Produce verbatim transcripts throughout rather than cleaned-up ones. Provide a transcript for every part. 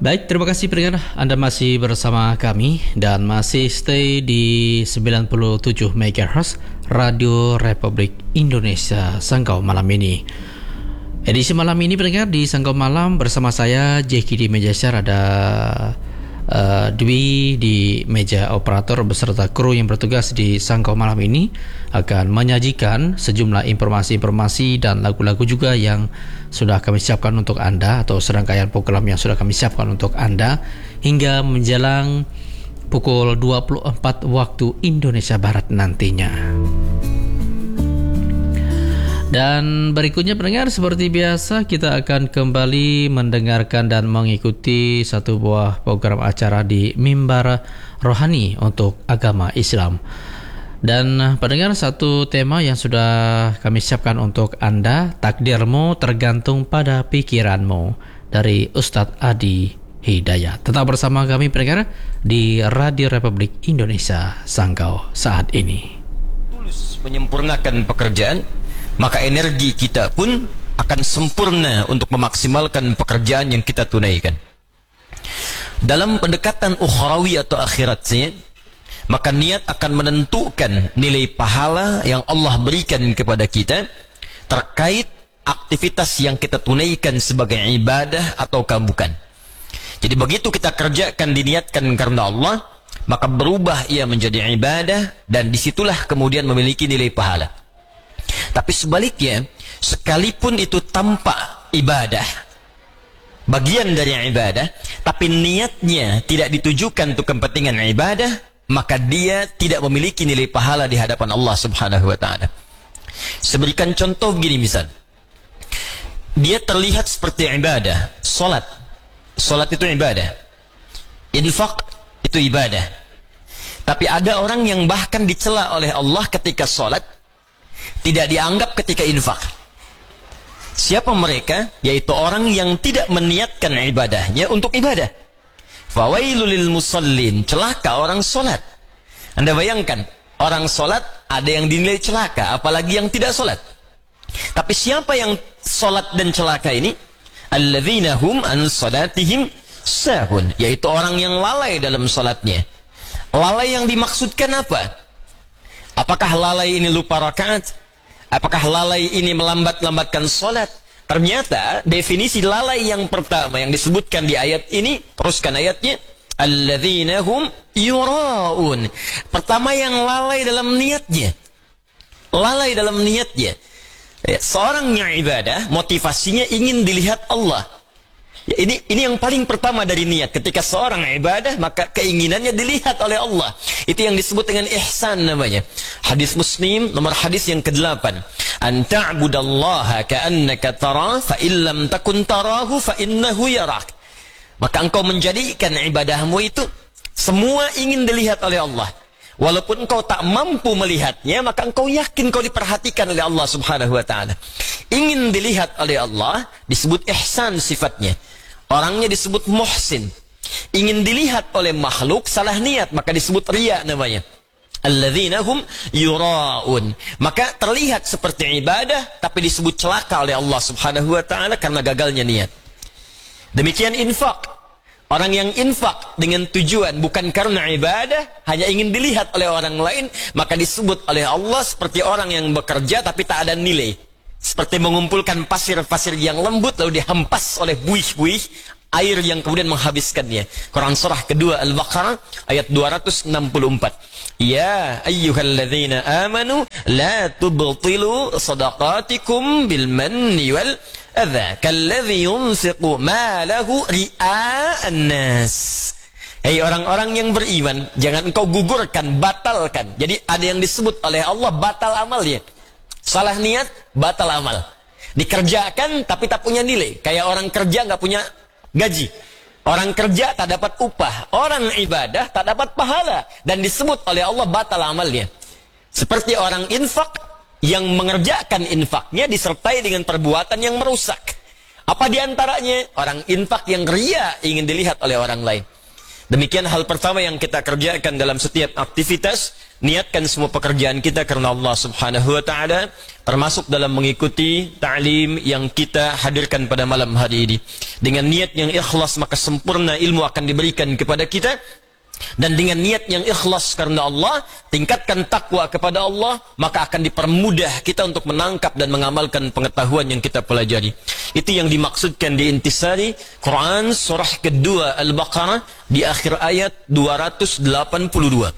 Baik, terima kasih pendengar. Anda masih bersama kami dan masih stay di sembilan puluh tujuh megahertz Radio Republik Indonesia Sanggau malam ini. Edisi malam ini pendengar di Sanggau Malam bersama saya Jeki di meja share, ada uh, Dwi di meja operator beserta kru yang bertugas di Sanggau Malam ini akan menyajikan sejumlah informasi-informasi dan lagu-lagu juga yang sudah kami siapkan untuk Anda, atau serangkaian program yang sudah kami siapkan untuk Anda hingga menjelang pukul dua puluh empat waktu Indonesia Barat nantinya. Dan berikutnya pendengar, seperti biasa kita akan kembali mendengarkan dan mengikuti satu buah program acara di Mimbar Rohani untuk agama Islam. Dan pendengar, satu tema yang sudah kami siapkan untuk Anda, takdirmu tergantung pada pikiranmu, dari Ustadz Adi Hidayat. Tetap bersama kami pendengar di Radio Republik Indonesia Sanggau saat ini. Tulus menyempurnakan pekerjaan, maka energi kita pun akan sempurna untuk memaksimalkan pekerjaan yang kita tunaikan. Dalam pendekatan ukhrawi atau akhiratnya, maka niat akan menentukan nilai pahala yang Allah berikan kepada kita terkait aktivitas yang kita tunaikan sebagai ibadah ataukah bukan. Jadi begitu kita kerjakan diniatkan karena Allah, maka berubah ia menjadi ibadah dan disitulah kemudian memiliki nilai pahala. Tapi sebaliknya, sekalipun itu tampak ibadah, bagian dari ibadah, tapi niatnya tidak ditujukan untuk kepentingan ibadah, maka dia tidak memiliki nilai pahala di hadapan Allah Subhanahu wa taala. Seberikan contoh begini misal. Dia terlihat seperti ibadah, salat. Salat itu ibadah. Infak itu ibadah. Tapi ada orang yang bahkan dicela oleh Allah ketika salat, tidak dianggap ketika infak. Siapa mereka? Yaitu orang yang tidak meniatkan ibadahnya untuk ibadah. Fawailul lil musallin, celaka orang solat. Anda bayangkan, orang solat ada yang dinilai celaka, apalagi yang tidak solat. Tapi siapa yang solat dan celaka ini? Alladzina hum an salatihim sahun, yaitu orang yang lalai dalam solatnya. Lalai yang dimaksudkan apa? Apakah lalai ini lupa rakaat? Apakah lalai ini melambat-lambatkan solat? Ternyata definisi lalai yang pertama yang disebutkan di ayat ini, teruskan ayatnya, alladzina hum yuraun. Pertama yang lalai dalam niatnya. Lalai dalam niatnya. Ya, seorang yang ibadah, motivasinya ingin dilihat Allah. Ya, ini ini yang paling pertama dari niat. Ketika seorang ibadah, maka keinginannya dilihat oleh Allah. Itu yang disebut dengan ihsan namanya. Hadis Muslim nomor hadis yang kedelapan. An ta'budallaha ka'annaka tara fa illam takun tarahu fa innahu yarak. Maka engkau menjadikan ibadahmu itu semua ingin dilihat oleh Allah. Walaupun engkau tak mampu melihatnya, maka engkau yakin kau diperhatikan oleh Allah Subhanahu wa taala. Ingin dilihat oleh Allah disebut ihsan sifatnya. Orangnya disebut muhsin. Ingin dilihat oleh makhluk salah niat, maka disebut riya namanya. Alladzina hum yuraun. Maka terlihat seperti ibadah tapi disebut celaka oleh Allah Subhanahu wa taala karena gagalnya niat. Demikian infak. Orang yang infak dengan tujuan bukan karena ibadah, hanya ingin dilihat oleh orang lain, maka disebut oleh Allah seperti orang yang bekerja tapi tak ada nilai. Seperti mengumpulkan pasir-pasir yang lembut lalu dihempas oleh buih-buih air yang kemudian menghabiskannya. Quran surah kedua Al-Baqarah ayat dua ratus enam puluh empat. Ya ayyuhalladzina amanu la tubtilu sadaqatikum bil manni wal adza kalladzi yunfiqu malahu ria'an nas. Hei orang-orang yang beriman, jangan engkau gugurkan, batalkan. Jadi ada yang disebut oleh Allah batal amalnya. Salah niat, batal amal. Dikerjakan tapi tak punya nilai. Kayak orang kerja nggak punya gaji. Orang kerja tak dapat upah. Orang ibadah tak dapat pahala. Dan disebut oleh Allah batal amalnya. Seperti orang infak yang mengerjakan infaknya disertai dengan perbuatan yang merusak. Apa diantaranya? Orang infak yang ria ingin dilihat oleh orang lain. Demikian hal pertama yang kita kerjakan dalam setiap aktivitas, niatkan semua pekerjaan kita karena Allah Subhanahu wa taala, termasuk dalam mengikuti ta'lim yang kita hadirkan pada malam hari ini. Dengan niat yang ikhlas maka sempurna ilmu akan diberikan kepada kita. Dan dengan niat yang ikhlas karena Allah, tingkatkan takwa kepada Allah, maka akan dipermudah kita untuk menangkap dan mengamalkan pengetahuan yang kita pelajari. Itu yang dimaksudkan di intisari Quran surah kedua Al-Baqarah di akhir ayat dua ratus delapan puluh dua.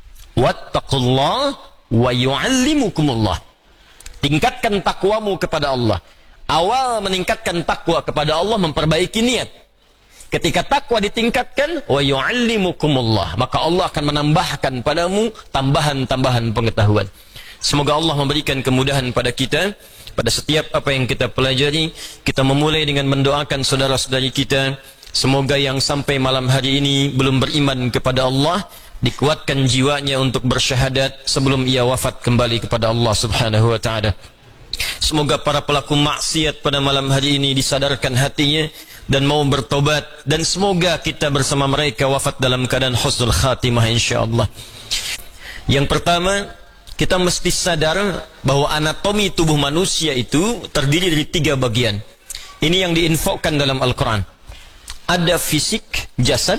Wattaqullah wa yu'allimukumullah. Tingkatkan takwamu kepada Allah. Awal meningkatkan takwa kepada Allah memperbaiki niat. Ketika takwa ditingkatkan, wa yu'allimukumullah, maka Allah akan menambahkan padamu tambahan-tambahan pengetahuan. Semoga Allah memberikan kemudahan pada kita pada setiap apa yang kita pelajari. Kita memulai dengan mendoakan saudara-saudari kita, semoga yang sampai malam hari ini belum beriman kepada Allah, dikuatkan jiwanya untuk bersyahadat sebelum ia wafat kembali kepada Allah Subhanahu wa taala. Semoga para pelaku maksiat pada malam hari ini disadarkan hatinya dan mau bertobat, dan semoga kita bersama mereka wafat dalam keadaan husnul khatimah insyaallah. Yang pertama, kita mesti sadar bahwa anatomi tubuh manusia itu terdiri dari tiga bagian. Ini yang diinfokan dalam Al-Quran. Ada fisik, jasad,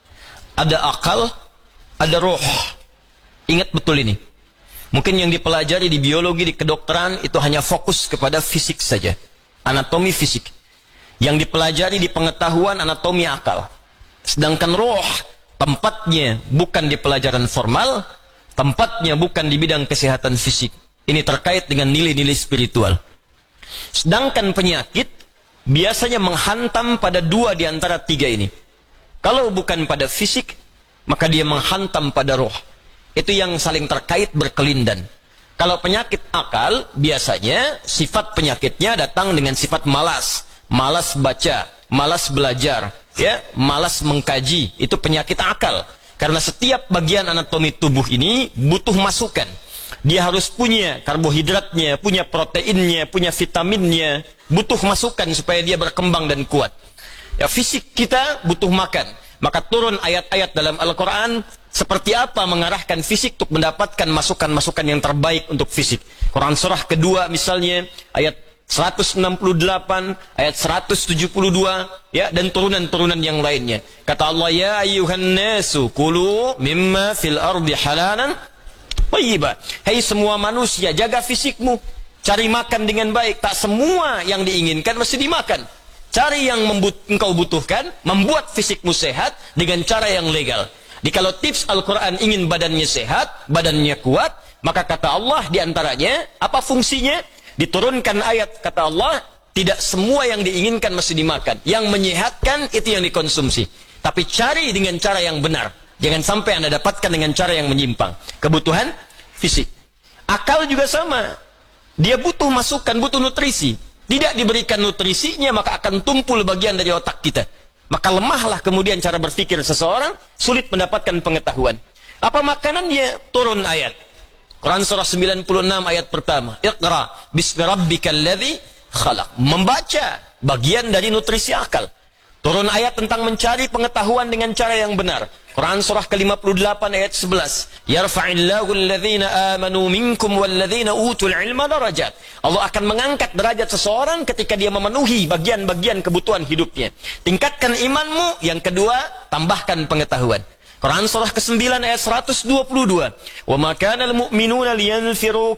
ada akal, ada roh. Ingat betul ini. Mungkin yang dipelajari di biologi, di kedokteran itu hanya fokus kepada fisik saja, anatomi fisik. Yang dipelajari di pengetahuan anatomi akal. Sedangkan roh tempatnya bukan di pelajaran formal, tempatnya bukan di bidang kesehatan fisik. Ini terkait dengan nilai-nilai spiritual. Sedangkan penyakit biasanya menghantam pada dua di antara tiga ini. Kalau bukan pada fisik, maka dia menghantam pada roh. Itu yang saling terkait berkelindan. Kalau penyakit akal, biasanya sifat penyakitnya datang dengan sifat malas. Malas baca, malas belajar, ya, malas mengkaji. Itu penyakit akal. Karena setiap bagian anatomi tubuh ini butuh masukan. Dia harus punya karbohidratnya, punya proteinnya, punya vitaminnya. Butuh masukan supaya dia berkembang dan kuat. Ya, fisik kita butuh makan. Maka turun ayat-ayat dalam Al-Quran seperti apa mengarahkan fisik untuk mendapatkan masukan-masukan yang terbaik untuk fisik. Quran surah kedua misalnya, ayat seratus enam puluh delapan, ayat seratus tujuh puluh dua, ya, dan turunan-turunan yang lainnya. Kata Allah, ya ayyuhan nasu kulu mimma fil ardi halalan thayyiba. Hai semua manusia, jaga fisikmu, cari makan dengan baik. Tak semua yang diinginkan mesti dimakan. Cari yang membut engkau butuhkan, membuat fisikmu sehat dengan cara yang legal. Jadi kalau tips Al-Quran ingin badannya sehat, badannya kuat, maka kata Allah diantaranya, apa fungsinya? Diturunkan ayat, kata Allah, tidak semua yang diinginkan mesti dimakan. Yang menyehatkan itu yang dikonsumsi. Tapi cari dengan cara yang benar. Jangan sampai Anda dapatkan dengan cara yang menyimpang. Kebutuhan fisik. Akal juga sama. Dia butuh masukan, butuh nutrisi. Tidak diberikan nutrisinya, maka akan tumpul bagian dari otak kita. Maka lemahlah kemudian cara berpikir seseorang, sulit mendapatkan pengetahuan. Apa makanannya? Turun ayat. Quran surah sembilan puluh enam ayat pertama. Iqra bismi rabbikal ladzi khalaq. Membaca bagian dari nutrisi akal. Turun ayat tentang mencari pengetahuan dengan cara yang benar. Quran surah ke lima puluh delapan ayat sebelas. Yarfa'illahu alladhina amanu minkum walladhina utul ilma darajat. Allah akan mengangkat derajat seseorang ketika dia memenuhi bagian-bagian kebutuhan hidupnya. Tingkatkan imanmu. Yang kedua, tambahkan pengetahuan. Quran surah ke sembilan ayat seratus dua puluh dua. Wa ma kana al-mu'minuna liyanfiru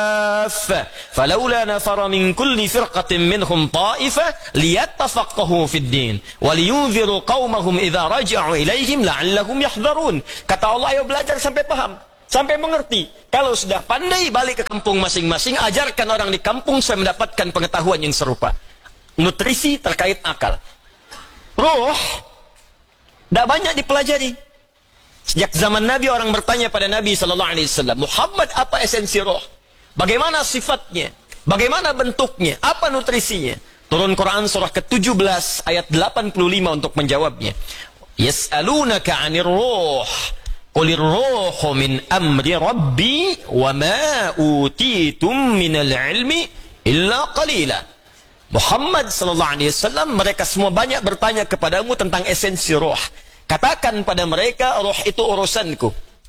kaffah falawla nafara min kulli firqatin minhum ta'ifah liyattafaqahu fid din wa liyunziru qaumahum idza raja'u ilaihim la'allahum yahdharun. Kata Allah, ayo belajar sampai paham, sampai mengerti. Kalau sudah pandai, balik ke kampung masing-masing, ajarkan orang di kampung supaya mendapatkan pengetahuan yang serupa. Nutrisi terkait akal. Roh tidak banyak dipelajari. Sejak zaman Nabi orang bertanya pada Nabi sallallahu alaihi wasallam, Muhammad, apa esensi roh? Bagaimana sifatnya? Bagaimana bentuknya? Apa nutrisinya? Turun Quran surah ke tujuh belas ayat delapan puluh lima untuk menjawabnya. Yas'alunaka 'anir ruh. Qulir ruhu min amri rabbi wa ma utitum minal ilmi illa qalila. Muhammad sallallahu alaihi wasallam, mereka semua banyak bertanya kepadamu tentang esensi roh. Katakan pada mereka, roh itu urusanku.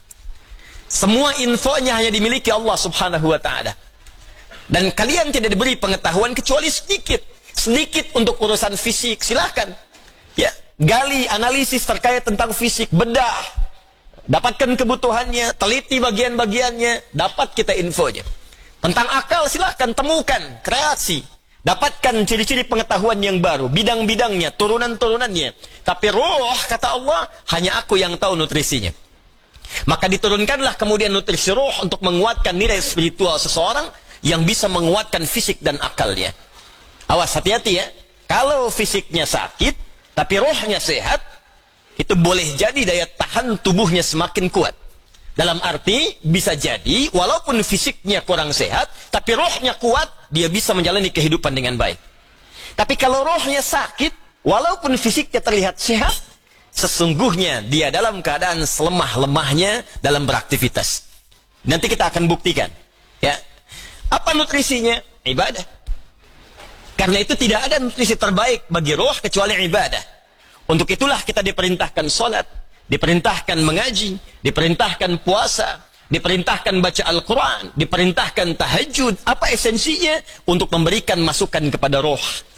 Semua infonya hanya dimiliki Allah subhanahu wa ta'ala. Dan kalian tidak diberi pengetahuan kecuali sedikit. Sedikit untuk urusan fisik, silahkan. Ya, gali, analisis terkait tentang fisik, bedah. Dapatkan kebutuhannya, teliti bagian-bagiannya, dapat kita infonya. Tentang akal, silahkan temukan, kreasi. Dapatkan ciri-ciri pengetahuan yang baru, bidang-bidangnya, turunan-turunannya. Tapi roh, kata Allah, hanya aku yang tahu nutrisinya. Maka diturunkanlah kemudian nutrisi roh untuk menguatkan nilai spiritual seseorang yang bisa menguatkan fisik dan akalnya. Awas, hati-hati ya. Kalau fisiknya sakit, tapi rohnya sehat, itu boleh jadi daya tahan tubuhnya semakin kuat. Dalam arti, bisa jadi, walaupun fisiknya kurang sehat, tapi rohnya kuat, dia bisa menjalani kehidupan dengan baik. Tapi kalau rohnya sakit, walaupun fisiknya terlihat sehat, sesungguhnya dia dalam keadaan selemah-lemahnya dalam beraktivitas. Nanti kita akan buktikan. Ya, apa nutrisinya? Ibadah. Karena itu tidak ada nutrisi terbaik bagi roh kecuali ibadah. Untuk itulah kita diperintahkan sholat, diperintahkan mengaji, diperintahkan puasa, diperintahkan baca Al-Quran, diperintahkan tahajud. Apa esensinya? Untuk memberikan masukan kepada roh.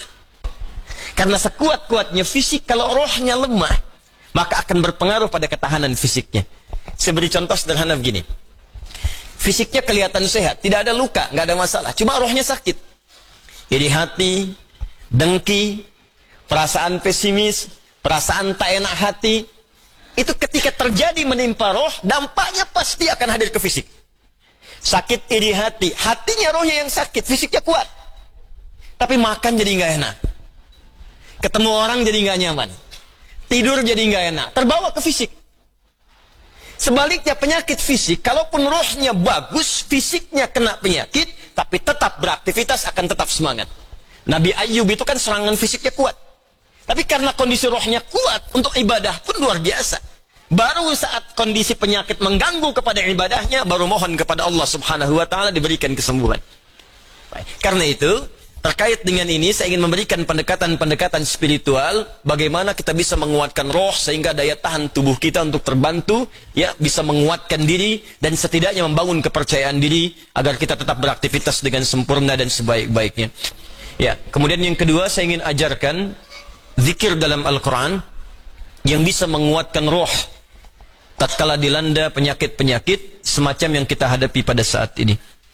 Karena sekuat-kuatnya fisik, kalau rohnya lemah, maka akan berpengaruh pada ketahanan fisiknya. Saya beri contoh sederhana begini. Fisiknya kelihatan sehat, tidak ada luka, nggak ada masalah. Cuma rohnya sakit. Jadi hati, dengki, perasaan pesimis, perasaan tak enak hati, itu ketika terjadi menimpa roh, dampaknya pasti akan hadir ke fisik. Sakit iri hati, hatinya rohnya yang sakit, fisiknya kuat. Tapi makan jadi nggak enak. Ketemu orang jadi nggak nyaman. Tidur jadi nggak enak, terbawa ke fisik. Sebaliknya penyakit fisik, kalaupun rohnya bagus, fisiknya kena penyakit, tapi tetap beraktivitas akan tetap semangat. Nabi Ayub itu kan serangan fisiknya kuat. Tapi karena kondisi rohnya kuat, untuk ibadah pun luar biasa. Baru saat kondisi penyakit mengganggu kepada ibadahnya, baru mohon kepada Allah subhanahu wa ta'ala diberikan kesembuhan. Baik. Karena itu, terkait dengan ini, saya ingin memberikan pendekatan-pendekatan spiritual, bagaimana kita bisa menguatkan roh, sehingga daya tahan tubuh kita untuk terbantu, ya, bisa menguatkan diri, dan setidaknya membangun kepercayaan diri, agar kita tetap beraktivitas dengan sempurna dan sebaik-baiknya. Ya, kemudian yang kedua, saya ingin ajarkan, zikir dalam Al-Quran, yang bisa menguatkan roh, tatkala dilanda penyakit-penyakit, semacam yang kita hadapi pada saat ini.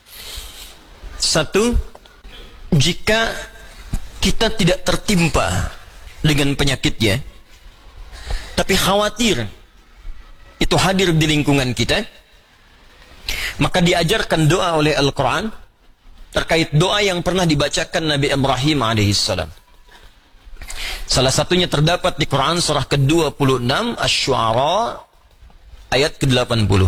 Satu, jika kita tidak tertimpa dengan penyakitnya, tapi khawatir itu hadir di lingkungan kita, maka diajarkan doa oleh Al-Quran terkait doa yang pernah dibacakan Nabi Ibrahim alaihissalam. Salah satunya terdapat di Quran surah ke dua puluh enam Asy-Syu'ara ayat ke delapan puluh.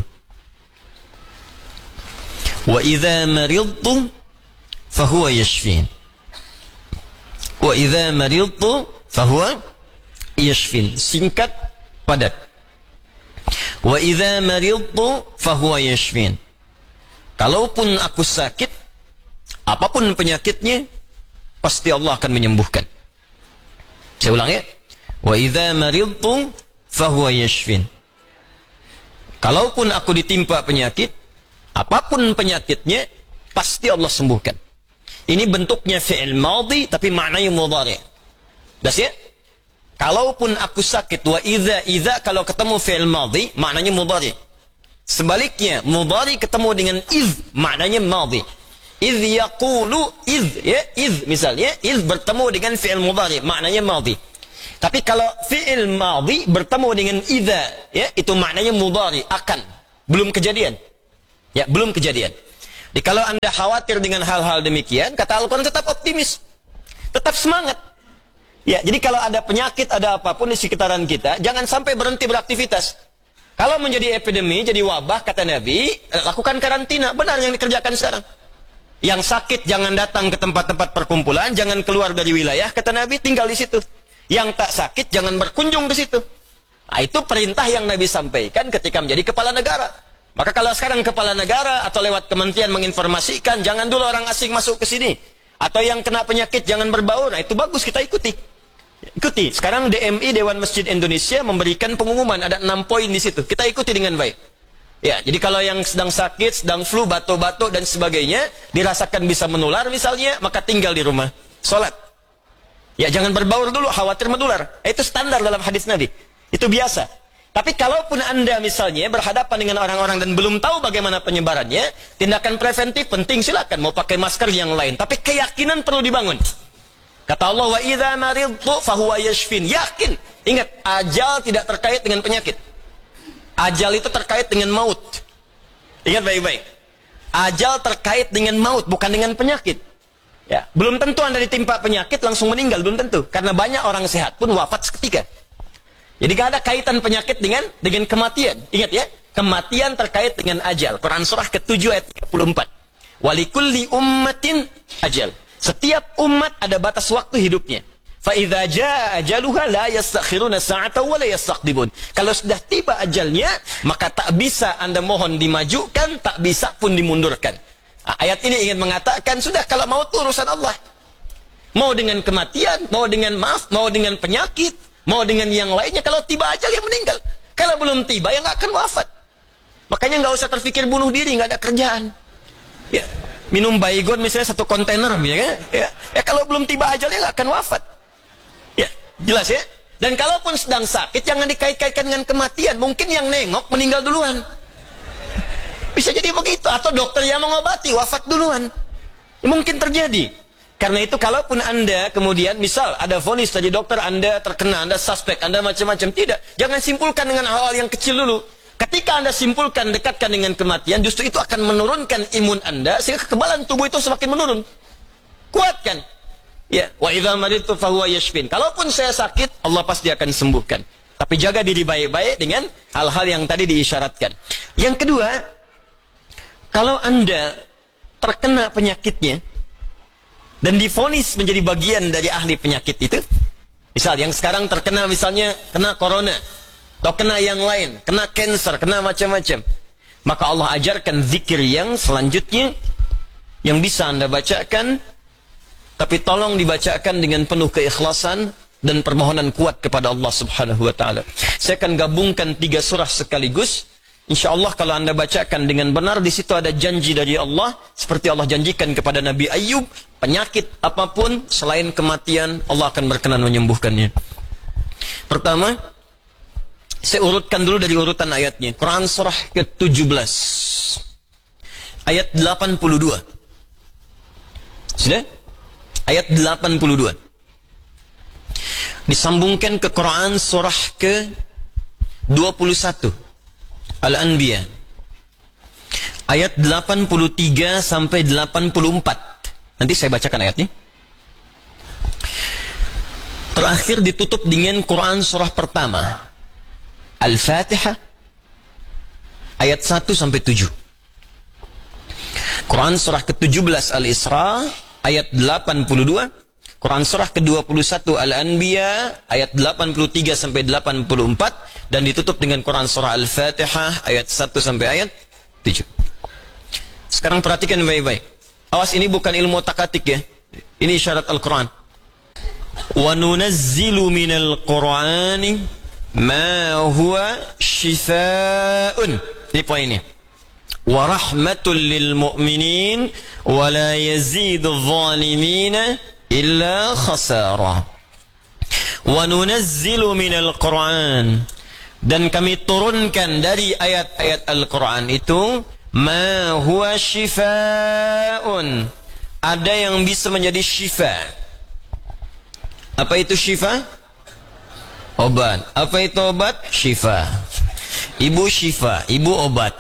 Wa idza maridtu fahuwa yashfin. Wa idza maridtu fahuwa yashfin. Singkat, padat. Wa idza maridtu fahuwa yashfin. Kalaupun aku sakit, apapun penyakitnya, pasti Allah akan menyembuhkan. Saya ulang ya. Wa idza maridtu fahuwa yashfin. Kalaupun aku ditimpa penyakit, apapun penyakitnya, pasti Allah sembuhkan. Ini bentuknya fi'il madhi, tapi maknanya mudhari'. Das ya? Kalaupun aku sakit, wa idza, idza kalau ketemu fi'il madhi, maknanya mudhari'. Sebaliknya, mudhari' ketemu dengan iz, maknanya madhi. Iz yaqulu, iz, ya, iz misalnya, iz bertemu dengan fi'il mudhari', maknanya madhi. Tapi kalau fi'il madhi bertemu dengan idza, ya, itu maknanya mudhari', akan, belum kejadian. Ya, belum kejadian. Jadi kalau Anda khawatir dengan hal-hal demikian, kata Al-Quran, tetap optimis. Tetap semangat. Ya, jadi kalau ada penyakit, ada apapun di sekitaran kita, jangan sampai berhenti beraktivitas. Kalau menjadi epidemi, jadi wabah, kata Nabi, lakukan karantina. Benar yang dikerjakan sekarang. Yang sakit jangan datang ke tempat-tempat perkumpulan, jangan keluar dari wilayah, kata Nabi, tinggal di situ. Yang tak sakit jangan berkunjung ke situ. Nah, itu perintah yang Nabi sampaikan ketika menjadi kepala negara. Maka kalau sekarang kepala negara atau lewat kementerian menginformasikan, jangan dulu orang asing masuk ke sini. Atau yang kena penyakit jangan berbaur, nah itu bagus, kita ikuti. Ikuti. Sekarang D M I, Dewan Masjid Indonesia, memberikan pengumuman. Ada enam poin di situ. Kita ikuti dengan baik. Ya, jadi kalau yang sedang sakit, sedang flu, batuk-batuk dan sebagainya, dirasakan bisa menular misalnya, maka tinggal di rumah. Sholat. Ya, jangan berbaur dulu, khawatir menular. Itu standar dalam hadis Nabi. Itu biasa. Tapi kalaupun Anda misalnya berhadapan dengan orang-orang dan belum tahu bagaimana penyebarannya, tindakan preventif penting, silakan. Mau pakai masker yang lain. Tapi keyakinan perlu dibangun. Kata Allah, wa idza maridtu fahuwa yashfin. Yakin. Ingat, ajal tidak terkait dengan penyakit. Ajal itu terkait dengan maut. Ingat baik-baik. Ajal terkait dengan maut, bukan dengan penyakit. Ya, belum tentu Anda ditimpa penyakit langsung meninggal, belum tentu. Karena banyak orang sehat pun wafat seketika. Jadi gak ada kaitan penyakit dengan dengan kematian. Ingat ya, kematian terkait dengan ajal. Quran surah ketujuh ayat tiga puluh empat. Walikulli ummatin ajal. Setiap umat ada batas waktu hidupnya. Fa idza jaa ajaluha la yastakhiruna sa'atan wa la yastaqdimun. Kalau sudah tiba ajalnya, maka tak bisa Anda mohon dimajukan, tak bisa pun dimundurkan. Ayat ini ingin mengatakan, sudah kalau mau itu urusan Allah. Mau dengan kematian, mau dengan maaf, mau dengan penyakit, mau dengan yang lainnya. Kalau tiba ajal yang meninggal. Kalau belum tiba, ya nggak akan wafat. Makanya nggak usah terpikir bunuh diri, nggak ada kerjaan. Ya, minum baygon misalnya satu kontainer, ya kan? Ya, ya kalau belum tiba ajalnya nggak akan wafat. Ya, jelas ya. Dan kalaupun sedang sakit, jangan dikait-kaitkan dengan kematian. Mungkin yang nengok meninggal duluan. Bisa jadi begitu. Atau dokter yang mengobati wafat duluan. Mungkin terjadi. Karena itu kalaupun Anda kemudian misal ada vonis tadi dokter, Anda terkena, Anda suspek, Anda macam-macam. Tidak. Jangan simpulkan dengan hal-hal yang kecil dulu. Ketika Anda simpulkan, dekatkan dengan kematian, justru itu akan menurunkan imun Anda sehingga kekebalan tubuh itu semakin menurun. Kuatkan. Ya, wa idza maridtu fahuwa yashfin. Kalaupun saya sakit, Allah pasti akan sembuhkan. Tapi jaga diri baik-baik dengan hal-hal yang tadi diisyaratkan. Yang kedua, kalau Anda terkena penyakitnya dan divonis menjadi bagian dari ahli penyakit itu, misal yang sekarang terkena misalnya kena corona atau kena yang lain, kena cancer, kena macam-macam, maka Allah ajarkan zikir yang selanjutnya yang bisa Anda bacakan, tapi tolong dibacakan dengan penuh keikhlasan dan permohonan kuat kepada Allah Subhanahu wa taala. Saya akan gabungkan tiga surah sekaligus. InsyaAllah kalau Anda bacakan dengan benar, di situ ada janji dari Allah, seperti Allah janjikan kepada Nabi Ayub, penyakit apapun selain kematian, Allah akan berkenan menyembuhkannya. Pertama, saya urutkan dulu dari urutan ayatnya. Quran surah ke tujuh belas, ayat delapan puluh dua. Sudah? Ayat delapan puluh dua. Disambungkan ke Quran surah ke dua puluh satu. Al-Anbiya ayat delapan puluh tiga sampai delapan puluh empat. Nanti saya bacakan ayatnya. Terakhir ditutup dengan Quran surah pertama Al-Fatihah ayat satu sampai tujuh. Quran surah ke tujuh belas Al-Isra ayat delapan puluh dua. Quran surah ke dua puluh satu Al-Anbiya ayat delapan puluh tiga sampai delapan puluh empat, dan ditutup dengan Quran surah Al-Fatihah ayat satu sampai ayat tujuh. Sekarang perhatikan baik-baik. Awas, ini bukan ilmu takatik ya. Ini isyarat Al-Quran. Wa nunazzilu minal Qur'ani ma huwa shifaa'un. Ini poinnya. Wa rahmatul lil mu'minin wa la yazidu adh-dhalimina illa khasara. Wa nunazzilu minal Qur'an, dan kami turunkan dari ayat-ayat Al-Quran itu ma huwa shifaa'un, ada yang bisa menjadi syifa. Apa itu syifa? Obat. Apa itu obat? Syifa. Ibu syifa, ibu obat.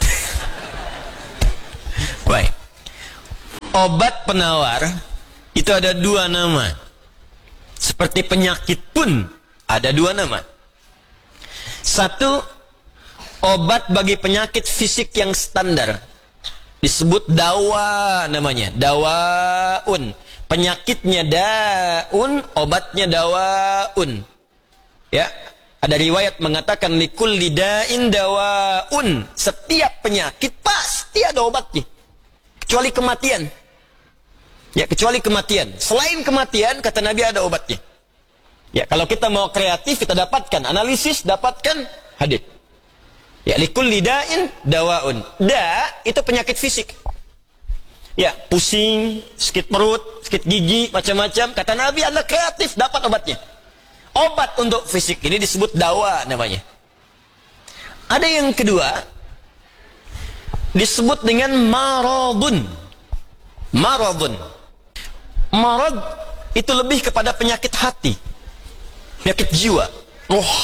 Baik. Obat penawar itu ada dua nama. Seperti penyakit pun ada dua nama. Satu, obat bagi penyakit fisik yang standar, disebut dawa namanya, dawaun. Penyakitnya daun, obatnya dawaun. Ya, ada riwayat mengatakan likulli da'in dawaun. Setiap penyakit pasti ada obatnya, kecuali kematian. Ya, kecuali kematian. Selain kematian, kata Nabi, ada obatnya. Ya, kalau kita mau kreatif, kita dapatkan analisis, dapatkan hadits. Ya, likulli da'in dawaun. Da itu penyakit fisik. Ya, pusing, sakit perut, sakit gigi, macam-macam. Kata Nabi, Anda kreatif, dapat obatnya. Obat untuk fisik ini disebut dawa namanya. Ada yang kedua, disebut dengan maradun. Maradun. Marad itu lebih kepada penyakit hati. Penyakit jiwa. Oh.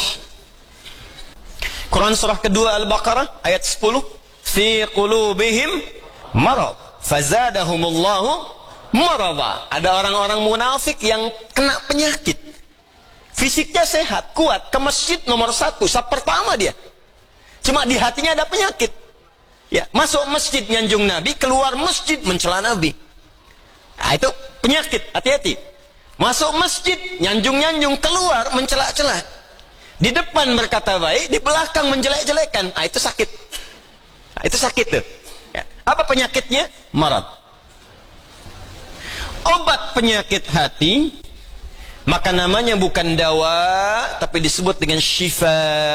Quran surah kedua Al-Baqarah ayat sepuluh. Fi qulubihim marad. Fazadahumullahu marada. Ada orang-orang munafik yang kena penyakit. Fisiknya sehat, kuat, ke masjid nomor satu, sab pertama dia. Cuma di hatinya ada penyakit. Ya, masuk masjid nyanjung Nabi, keluar masjid mencela Nabi. Nah, itu penyakit, hati-hati. Masuk masjid, nyanjung-nyanjung, keluar mencela-cela. Di depan berkata baik, di belakang menjelek-jelekan. Nah, itu sakit. Nah, itu sakit tuh. Ya. Apa penyakitnya? Marad. Obat penyakit hati, maka namanya bukan dawa, tapi disebut dengan syifa.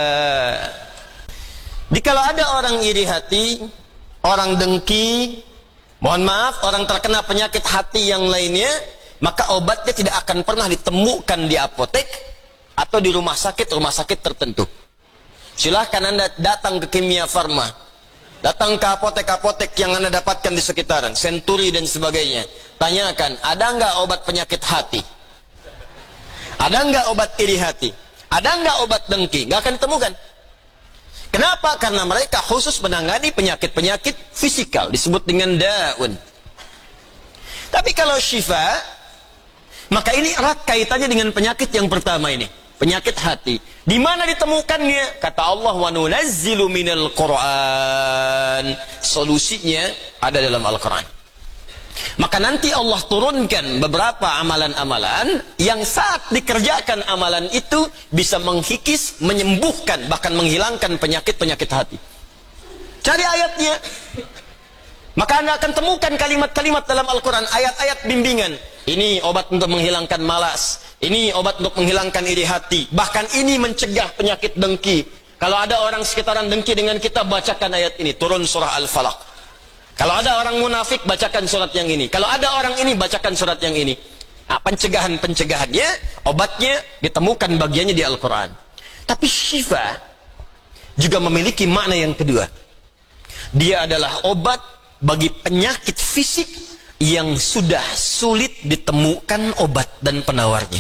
Jikalau ada orang iri hati, orang dengki, mohon maaf, orang terkena penyakit hati yang lainnya, maka obatnya tidak akan pernah ditemukan di apotek atau di rumah sakit-rumah sakit tertentu. Silahkan Anda datang ke Kimia Farma, datang ke apotek-apotek yang Anda dapatkan di sekitaran, Century dan sebagainya. Tanyakan, ada nggak obat penyakit hati? Ada nggak obat iri hati? Ada nggak obat dengki? Nggak akan ditemukan. Kenapa? Karena mereka khusus menangani penyakit-penyakit fisikal, disebut dengan daun. Tapi kalau syifa, maka ini erat kaitannya dengan penyakit yang pertama ini, penyakit hati. Di mana ditemukannya? Kata Allah, wa nunazzilu minal Qur'an. Solusinya ada dalam Al-Quran. Maka nanti Allah turunkan beberapa amalan-amalan yang saat dikerjakan amalan itu bisa menghikis, menyembuhkan, bahkan menghilangkan penyakit-penyakit hati. Cari ayatnya. Maka Anda akan temukan kalimat-kalimat dalam Al-Quran, ayat-ayat bimbingan. Ini obat untuk menghilangkan malas. Ini obat untuk menghilangkan iri hati. Bahkan ini mencegah penyakit dengki. Kalau ada orang sekitaran dengki dengan kita, bacakan ayat ini. Turun surah Al-Falaq. Kalau ada orang munafik, bacakan surat yang ini. Kalau ada orang ini, bacakan surat yang ini. Nah, pencegahan-pencegahannya, obatnya ditemukan bagiannya di Al-Quran. Tapi syifa juga memiliki makna yang kedua. Dia adalah obat bagi penyakit fisik yang sudah sulit ditemukan obat dan penawarnya.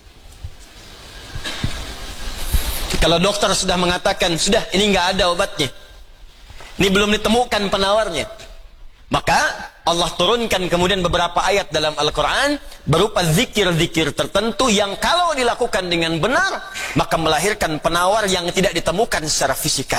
Kalau dokter sudah mengatakan, sudah ini nggak ada obatnya, ini belum ditemukan penawarnya, maka Allah turunkan kemudian beberapa ayat dalam Al-Quran berupa zikir-zikir tertentu yang kalau dilakukan dengan benar, maka melahirkan penawar yang tidak ditemukan secara fisikal.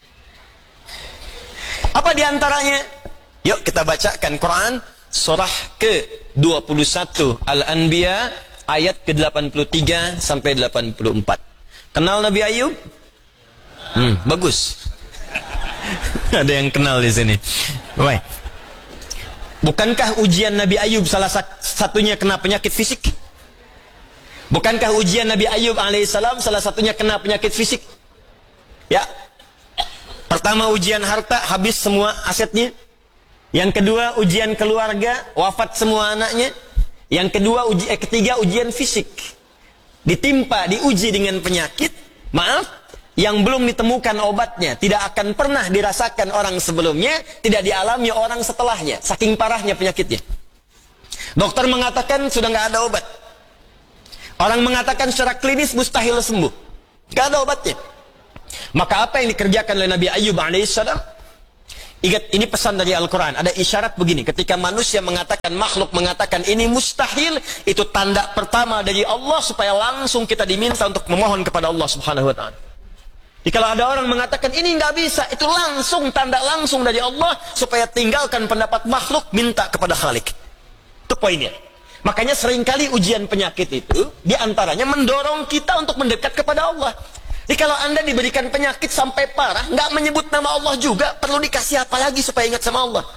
Apa diantaranya? Yuk kita bacakan Quran surah ke dua puluh satu Al-Anbiya ayat ke delapan puluh tiga sampai delapan puluh empat. Kenal Nabi Ayub? Hmm, bagus. Ada yang kenal di sini. Baik. Bukankah ujian Nabi Ayub salah satunya kena penyakit fisik? Bukankah ujian Nabi Ayub alaihissalam salah satunya kena penyakit fisik? Ya. Pertama ujian harta, habis semua asetnya. Yang kedua ujian keluarga, wafat semua anaknya. Yang kedua uji, eh, ketiga ujian fisik. Ditimpa, diuji dengan penyakit, maaf, yang belum ditemukan obatnya, tidak akan pernah dirasakan orang sebelumnya, tidak dialami orang setelahnya, saking parahnya penyakitnya. Dokter mengatakan sudah nggak ada obat. Orang mengatakan secara klinis mustahil sembuh, nggak ada obatnya. Maka apa yang dikerjakan oleh Nabi Ayub alaihissalam? Ingat, ini pesan dari Al-Quran. Ada isyarat begini, ketika manusia mengatakan, makhluk mengatakan ini mustahil, itu tanda pertama dari Allah supaya langsung kita diminta untuk memohon kepada Allah subhanahu wa ta'ala. Jadi kalau ada orang mengatakan ini nggak bisa, itu langsung tanda langsung dari Allah supaya tinggalkan pendapat makhluk, minta kepada Khalik. Itu poinnya. Makanya seringkali ujian penyakit itu diantaranya mendorong kita untuk mendekat kepada Allah. Jadi kalau Anda diberikan penyakit sampai parah, nggak menyebut nama Allah juga, perlu dikasih apa lagi supaya ingat sama Allah?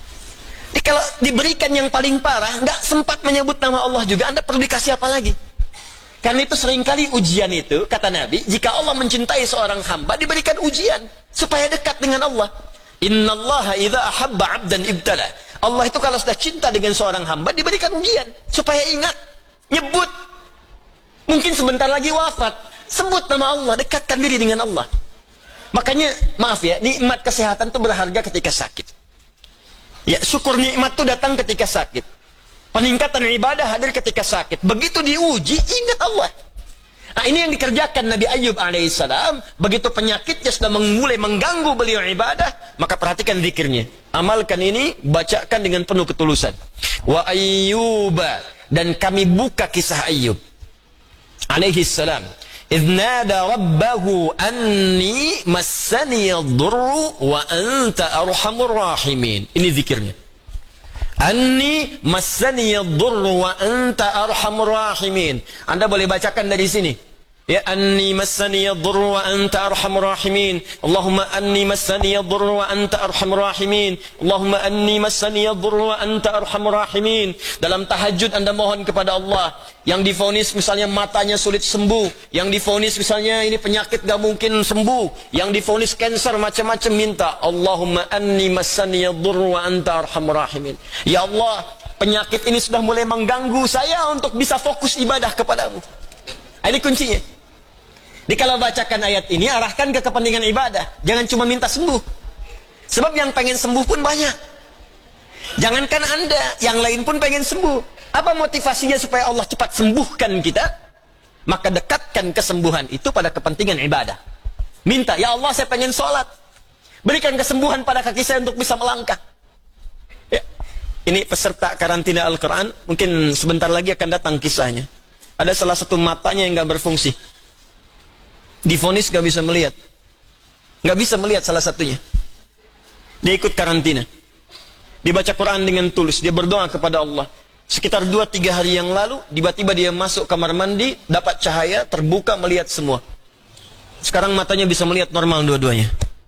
Jadi kalau diberikan yang paling parah, nggak sempat menyebut nama Allah juga, Anda perlu dikasih apa lagi? Karena itu seringkali ujian itu, kata Nabi, jika Allah mencintai seorang hamba, diberikan ujian supaya dekat dengan Allah. Innallaha idza ahabba 'abdan ibtala. Allah itu kalau sudah cinta dengan seorang hamba, diberikan ujian supaya ingat, nyebut. Mungkin sebentar lagi wafat, sebut nama Allah, dekatkan diri dengan Allah. Makanya, maaf ya, nikmat kesehatan itu berharga ketika sakit. Ya, syukur nikmat itu datang ketika sakit. Peningkatan ibadah hadir ketika sakit. Begitu diuji, ingat Allah. Nah, ini yang dikerjakan Nabi Ayyub alaihissalam. Begitu penyakitnya sudah mulai mengganggu beliau ibadah, maka perhatikan zikirnya. Amalkan ini, bacakan dengan penuh ketulusan. Wa Ayyuba, dan kami buka kisah Ayyub alaihissalam. إذ نادى ربه أني مسني الضر وأنت أرحم الراحمين. Ini zikirnya. Anni massani ad-durr wa anta arhamur rahimin. Anda boleh bacakan dari sini. Ya, anni massani ad-durr wa anta arhamur rahimin. Allahumma anni massani ad-durr wa anta arhamur rahimin. Allahumma anni massani ad-durr wa anta arhamur rahimin. Dalam tahajud Anda mohon kepada Allah. Yang divonis misalnya matanya sulit sembuh, yang divonis misalnya ini penyakit gak mungkin sembuh, yang divonis kanker macam-macam, minta Allahumma anni massani ad-durr wa anta arhamur rahimin. Ya Allah, penyakit ini sudah mulai mengganggu saya untuk bisa fokus ibadah kepadamu. Ini kuncinya. Jadi kalau bacakan ayat ini, arahkan ke kepentingan ibadah, jangan cuma minta sembuh. Sebab yang pengen sembuh pun banyak. Jangankan Anda, yang lain pun pengen sembuh. Apa motivasinya supaya Allah cepat sembuhkan kita? Maka dekatkan kesembuhan itu pada kepentingan ibadah. Minta, ya Allah saya pengen sholat, berikan kesembuhan pada kaki saya untuk bisa melangkah. Ya. Ini peserta karantina Al-Quran, mungkin sebentar lagi akan datang kisahnya. Ada salah satu matanya yang gak berfungsi, divonis gak bisa melihat, gak bisa melihat salah satunya. Dia ikut karantina, dibaca Quran dengan tulus, dia berdoa kepada Allah. Sekitar dua tiga hari yang lalu, tiba-tiba dia masuk kamar mandi, dapat cahaya, terbuka, melihat semua. Sekarang matanya bisa melihat normal dua-duanya.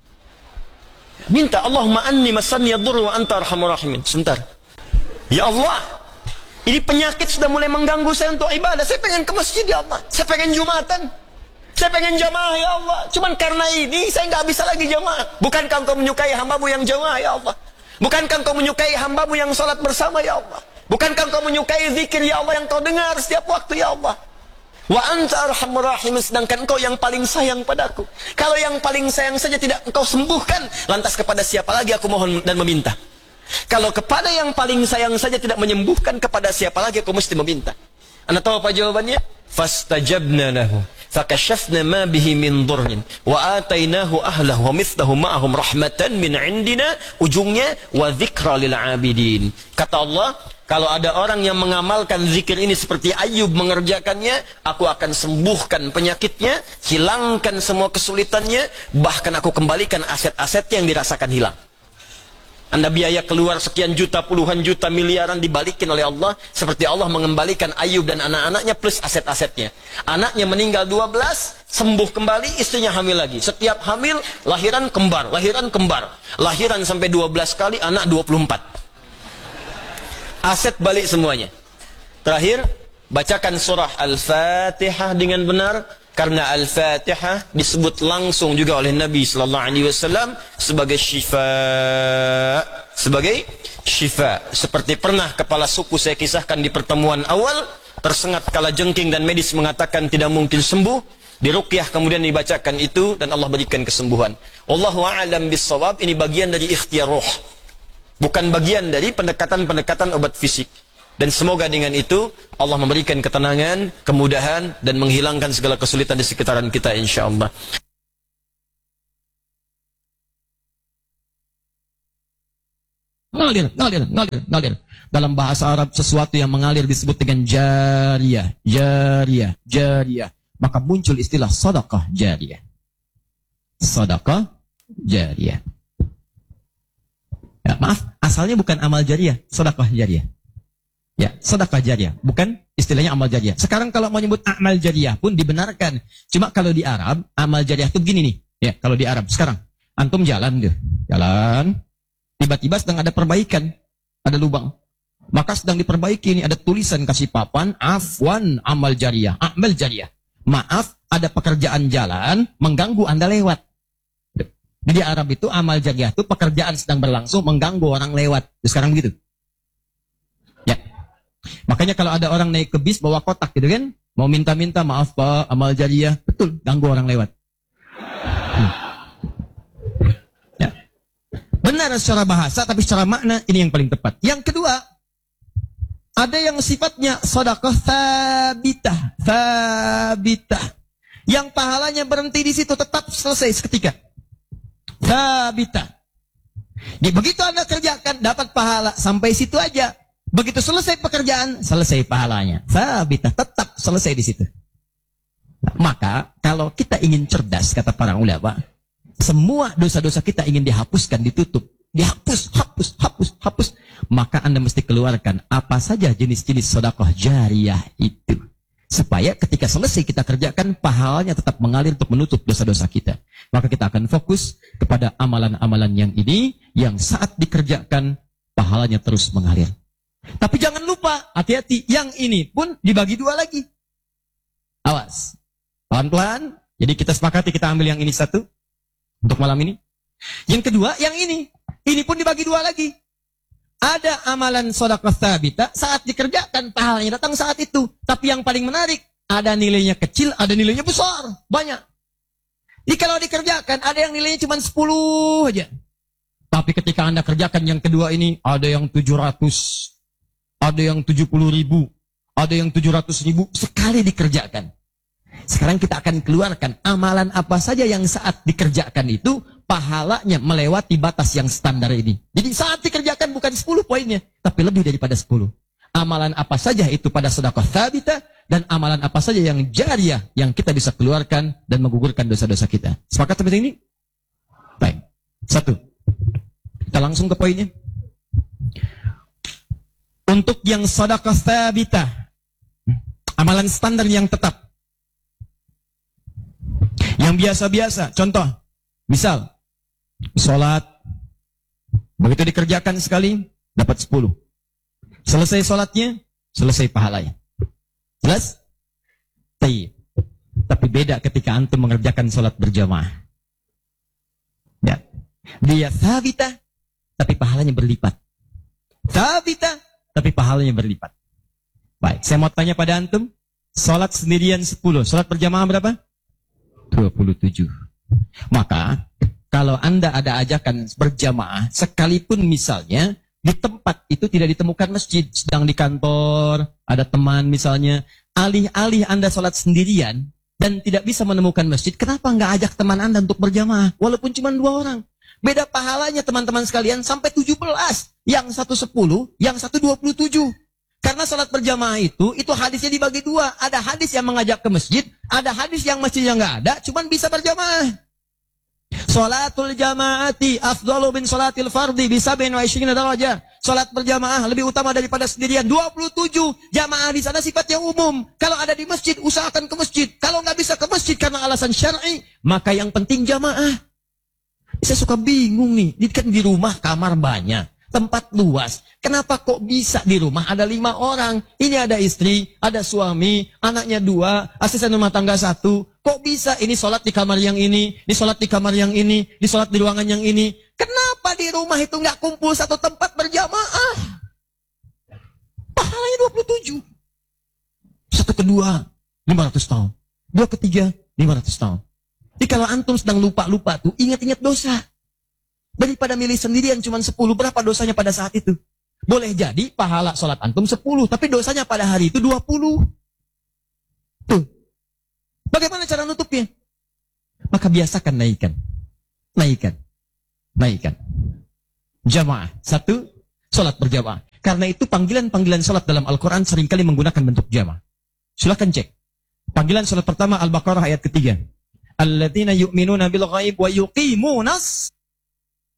Minta, Allahumma anni massani ad-durr wa anta arhamur rahimin. Sebentar. Ya Allah, ini penyakit sudah mulai mengganggu saya untuk ibadah. Saya pengen ke masjid ya Allah. Saya pengen Jumatan. Saya pengen jamaah ya Allah. Cuman karena ini saya nggak bisa lagi jamaah. Bukankah Engkau menyukai hambamu yang jamaah ya Allah? Bukankah Engkau menyukai hambamu yang salat bersama ya Allah? Bukankah Engkau menyukai zikir ya Allah yang Kau dengar setiap waktu ya Allah? Wa anta arhamur rahimin, sedangkan Engkau yang paling sayang padaku. Kalau yang paling sayang saja tidak Engkau sembuhkan, lantas kepada siapa lagi aku mohon dan meminta? Kalau kepada yang paling sayang saja tidak menyembuhkan, kepada siapa lagi aku mesti meminta? Anda tahu apa jawabannya? Fastajabna lahu fakashafna ma bihi min dhurrin wa atainahu ahlahu wa mithlahu ma'ahum rahmatan min indina. Ujungnya wa dzikra lil abidin. Kata Allah, kalau ada orang yang mengamalkan zikir ini seperti Ayyub mengerjakannya, aku akan sembuhkan penyakitnya, hilangkan semua kesulitannya, bahkan aku kembalikan aset-asetnya yang dirasakan hilang. Anda biaya keluar sekian juta, puluhan juta, miliaran dibalikin oleh Allah, seperti Allah mengembalikan Ayyub dan anak-anaknya plus aset-asetnya. Anaknya meninggal dua belas, sembuh kembali, istrinya hamil lagi. Setiap hamil, lahiran kembar, lahiran kembar. Lahiran sampai dua belas kali, anak dua puluh empat. Aset balik semuanya. Terakhir, bacakan surah Al-Fatihah dengan benar, karena Al-Fatihah disebut langsung juga oleh Nabi sallallahu alaihi wasallam sebagai syifa, sebagai syifa. Seperti pernah kepala suku saya kisahkan di pertemuan awal, tersengat kala jengking dan medis mengatakan tidak mungkin sembuh, diruqyah kemudian dibacakan itu dan Allah berikan kesembuhan. Wallahu a'lam bissawab. Ini bagian dari ikhtiar roh, bukan bagian dari pendekatan-pendekatan obat fisik. Dan semoga dengan itu Allah memberikan ketenangan, kemudahan, dan menghilangkan segala kesulitan di sekitaran kita insyaallah. Ngalir, ngalir, ngalir, ngalir. Dalam bahasa Arab sesuatu yang mengalir disebut dengan jariyah, jariyah, jariyah. Maka muncul istilah sedekah jariyah. Sedekah jariyah. Ya, maaf, asalnya bukan amal jariyah, sedekah jariyah. Ya, sedekah jariyah, bukan istilahnya amal jariyah. Sekarang kalau mau nyebut amal jariyah pun dibenarkan. Cuma kalau di Arab, amal jariyah itu begini nih. Ya, kalau di Arab sekarang, antum jalan tuh, jalan, tiba-tiba sedang ada perbaikan, ada lubang. Maka sedang diperbaiki ini, ada tulisan kasih papan, afwan amal jariah, amal jariah. Maaf, ada pekerjaan jalan mengganggu Anda lewat. Di Arab itu amal jariah itu pekerjaan sedang berlangsung mengganggu orang lewat. Sekarang begitu. Ya. Makanya kalau ada orang naik ke bis bawa kotak gitu kan, mau minta-minta maaf Pak, amal jariah, betul, ganggu orang lewat. Hmm. Ya. Benar secara bahasa, tapi secara makna ini yang paling tepat. Yang kedua, ada yang sifatnya sedekah tsabitah, tsabitah. Yang pahalanya berhenti di situ, tetap selesai seketika. Tsabitah. Jadi begitu Anda kerjakan dapat pahala sampai situ aja. Begitu selesai pekerjaan, selesai pahalanya. Tsabitah, tetap selesai di situ. Maka kalau kita ingin cerdas, kata para ulama, semua dosa-dosa kita ingin dihapuskan, ditutup, dihapus, hapus, hapus, hapus. Maka Anda mesti keluarkan apa saja jenis-jenis sedekah jariyah itu. Supaya ketika selesai kita kerjakan, pahalanya tetap mengalir untuk menutup dosa-dosa kita. Maka kita akan fokus kepada amalan-amalan yang ini, yang saat dikerjakan, pahalanya terus mengalir. Tapi jangan lupa, hati-hati, yang ini pun dibagi dua lagi. Awas. Pelan-pelan. Jadi kita sepakati, kita ambil yang ini satu untuk malam ini. Yang kedua, yang ini. Ini pun dibagi dua lagi. Ada amalan sedekah tsabitah, saat dikerjakan pahalanya datang saat itu. Tapi yang paling menarik, ada nilainya kecil, ada nilainya besar, banyak. Jadi kalau dikerjakan, ada yang nilainya cuma sepuluh aja. Tapi ketika Anda kerjakan yang kedua ini, ada yang tujuh ratus, ada yang tujuh puluh ribu, ada yang tujuh ratus ribu, sekali dikerjakan. Sekarang kita akan keluarkan amalan apa saja yang saat dikerjakan itu pahalanya melewati batas yang standar ini. Jadi saat dikerjakan bukan sepuluh poinnya, tapi lebih daripada sepuluh. Amalan apa saja itu pada sedekah tsabitah, dan amalan apa saja yang jariyah yang kita bisa keluarkan dan menggugurkan dosa-dosa kita. Sepakat seperti ini? Baik. Satu. Kita langsung ke poinnya. Untuk yang sedekah tsabitah, amalan standar yang tetap, yang biasa-biasa, contoh, misal, sholat, begitu dikerjakan sekali, dapat sepuluh. Selesai sholatnya, selesai pahalanya. Jelas? Tapi, tapi beda ketika antum mengerjakan sholat berjamaah. Ya. Dia tsabitah, tapi pahalanya berlipat. Tsabitah, tapi pahalanya berlipat. Baik, saya mau tanya pada antum, sholat sendirian sepuluh, sholat berjamaah berapa? dua puluh tujuh. Maka kalau Anda ada ajakan berjamaah, sekalipun misalnya di tempat itu tidak ditemukan masjid, sedang di kantor, ada teman misalnya, alih-alih Anda sholat sendirian dan tidak bisa menemukan masjid, kenapa nggak ajak teman Anda untuk berjamaah? Walaupun cuma dua orang. Beda pahalanya teman-teman sekalian sampai tujuh belas. Yang satu sepuluh, yang satu dua puluh tujuh. Karena sholat berjamaah itu, itu hadisnya dibagi dua. Ada hadis yang mengajak ke masjid, ada hadis yang masjidnya nggak ada, cuman bisa berjamaah. Sholatul jamaati afdalu bin sholatil fardi bisa bin wa ishrina darajah. Sholat berjamaah lebih utama daripada sendirian. dua puluh tujuh jamaah di sana sifatnya umum. Kalau ada di masjid, usahakan ke masjid. Kalau nggak bisa ke masjid karena alasan syar'i, maka yang penting jamaah. Saya suka bingung nih, ini kan di rumah kamar banyak, tempat luas. Kenapa kok bisa di rumah ada lima orang? Ini ada istri, ada suami, anaknya dua, asisten rumah tangga satu. Kok bisa ini sholat di kamar yang ini, ini sholat di kamar yang ini, di sholat di ruangan yang ini? Kenapa di rumah itu nggak kumpul satu tempat berjamaah? Pahalanya dua puluh tujuh. Satu kedua, lima ratus tahun. Dua ketiga, lima ratus tahun. Jadi kalau antum sedang lupa-lupa tuh, ingat-ingat dosa. Daripada milih sendirian cuma sepuluh, berapa dosanya pada saat itu? Boleh jadi pahala sholat antum sepuluh, tapi dosanya pada hari itu dua puluh. Tuh. Bagaimana cara nutupnya? Maka biasakan naikkan. Naikkan. Naikkan. Jamaah. Satu, sholat berjamaah. Karena itu panggilan-panggilan sholat dalam Al-Quran seringkali menggunakan bentuk jamaah. Silakan cek. Panggilan sholat pertama Al-Baqarah ayat ketiga. Alladzina yu'minuna bil ghaib wa yuqimunas